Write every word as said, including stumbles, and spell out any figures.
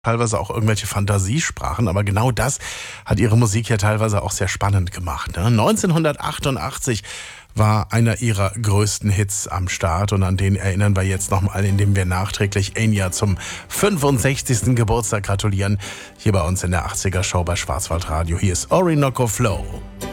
teilweise auch irgendwelche Fantasiesprachen, aber genau das hat ihre Musik ja teilweise auch sehr spannend gemacht. Ne? neunzehnhundertachtundachtzig war einer ihrer größten Hits am Start und an den erinnern wir jetzt nochmal, indem wir nachträglich Enya zum fünfundsechzigsten Geburtstag gratulieren. Hier bei uns in der achtziger Show bei Schwarzwaldradio. Hier ist Orinoco Flow.